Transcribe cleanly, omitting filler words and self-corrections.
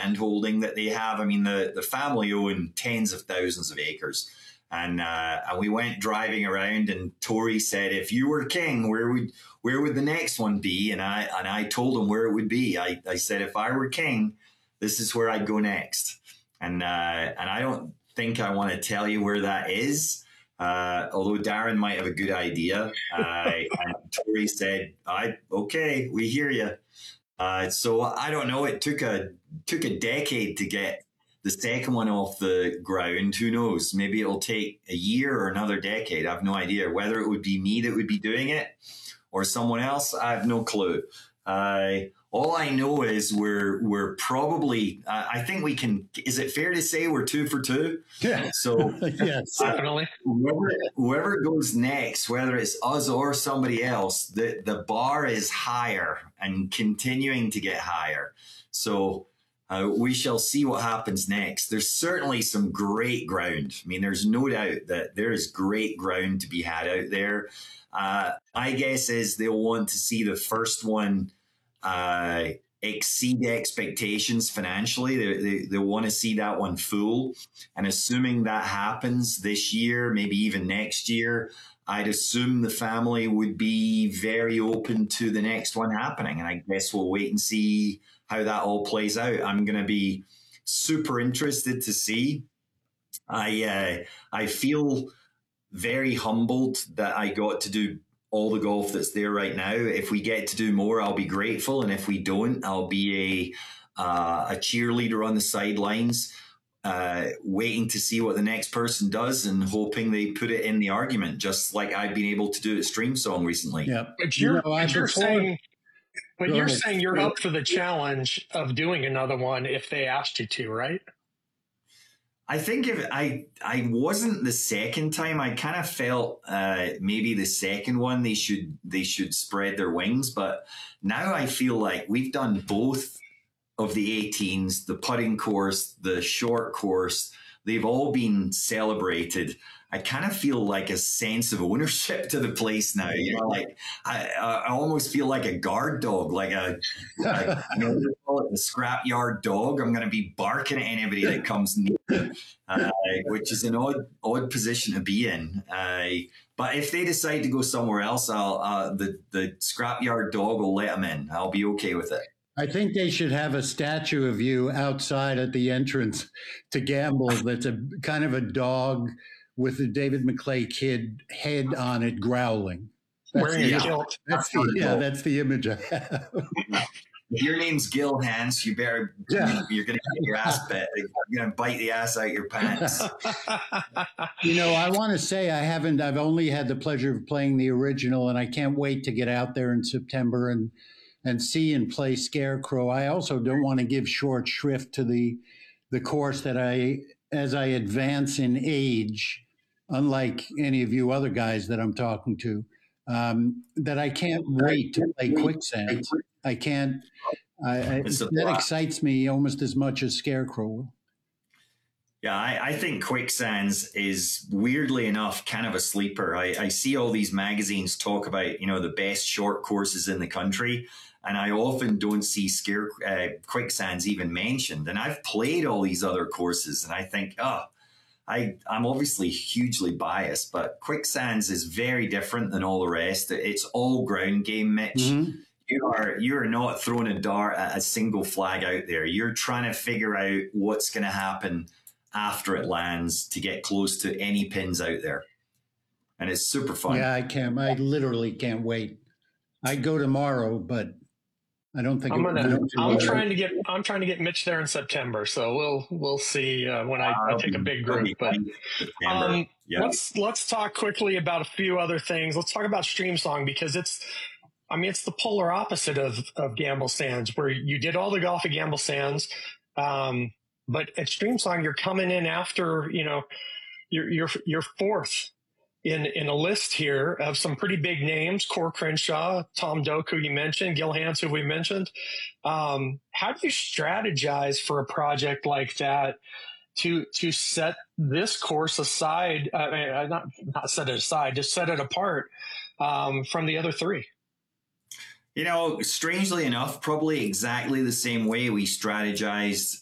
land holding that they have. I mean, the family own tens of thousands of acres. And we went driving around, and Tori said, if you were king, where would the next one be? And I told him where it would be. I said, if I were king, this is where I'd go next. And I don't think I want to tell you where that is. Although Darren might have a good idea. And Tori said, okay, we hear you. So I don't know. It took a decade to get the second one off the ground. Who knows? Maybe it'll take a year or another decade. I have no idea. Whether it would be me that would be doing it or someone else, I have no clue. All I know is we're probably, I think we can, is it fair to say we're 2 for 2? Yeah. So yes, definitely. Whoever goes next, whether it's us or somebody else, the bar is higher and continuing to get higher. So we shall see what happens next. There's certainly some great ground. I mean, there's no doubt that there is great ground to be had out there. My guess is they'll want to see the first one exceed expectations financially. They want to see that one full. And assuming that happens this year, maybe even next year, I'd assume the family would be very open to the next one happening. And I guess we'll wait and see how that all plays out. I'm going to be super interested to see. I feel very humbled that I got to do all the golf that's there right now. If we get to do more, I'll be grateful. And if we don't, I'll be a cheerleader on the sidelines, waiting to see what the next person does and hoping they put it in the argument, just like I've been able to do at Streamsong recently. Yeah. But you're saying you're up for the challenge of doing another one if they asked you to, right? I think if I wasn't the second time, I kind of felt maybe the second one they should spread their wings. But now I feel like we've done both of the 18s, the putting course, the short course. They've all been celebrated. I kind of feel like a sense of ownership to the place now. You know, like I almost feel like a guard dog, like you know, they call it the scrapyard dog. I'm going to be barking at anybody that comes near, which is an odd position to be in. But if they decide to go somewhere else, the scrapyard dog will let them in. I'll be okay with it. I think they should have a statue of you outside at the entrance to Gamble that's a kind of a dog with the David McClay Kid head on it growling. Wearing a kilt. That's the image I have. If your name's Gil Hanse, you better, you're going to get your ass bit. You're going to bite the ass out of your pants. You know, I want to say I've only had the pleasure of playing the original, and I can't wait to get out there in September and see and play Scarecrow. I also don't want to give short shrift to the course that as I advance in age, unlike any of you other guys that I'm talking to, that I can't wait to play Quicksand. I can't. That excites me almost as much as Scarecrow will. Yeah, I think Quicksands is weirdly enough kind of a sleeper. I see all these magazines talk about, you know, the best short courses in the country, and I often don't see Quicksands even mentioned. And I've played all these other courses, and I think, I'm obviously hugely biased, but Quicksands is very different than all the rest. It's all ground game, Mitch. Mm-hmm. You are not throwing a dart at a single flag out there. You're trying to figure out what's going to happen after it lands to get close to any pins out there. And it's super fun. Yeah, I literally can't wait. I'd go tomorrow, but I don't think I'm trying to get Mitch there in September, so we'll see when I take a big group. But let's talk quickly about a few other things. Let's talk about Streamsong, because it's the polar opposite of Gamble Sands, where you did all the golf at Gamble Sands, but at Streamsong you're coming in after, you know, you're fourth in a list here of some pretty big names: Core Crenshaw, Tom Doak, who you mentioned, Gil Hanse, who we mentioned. How do you strategize for a project like that to set this course aside? Not set it aside, just set it apart from the other three. You know, strangely enough, probably exactly the same way we strategized